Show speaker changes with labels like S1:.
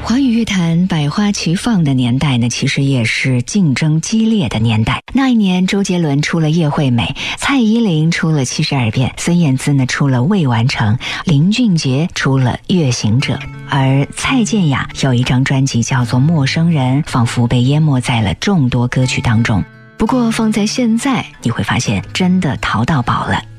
S1: 华语乐坛百花齐放的年代呢，其实也是竞争激烈的年代。那一年，周杰伦出了《叶惠美》，蔡依林出了《72变》，孙燕姿呢出了《未完成》，林俊杰出了《月行者》，而蔡健雅有一张专辑叫做《陌生人》，仿佛被淹没在了众多歌曲当中。不过放在现在，你会发现真的淘到宝了。